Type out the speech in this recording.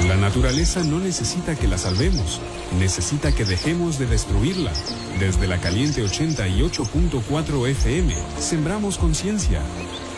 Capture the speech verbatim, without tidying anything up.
La naturaleza no necesita que la salvemos, necesita que dejemos de destruirla. Desde la Caliente ochenta y ocho punto cuatro F M, sembramos conciencia.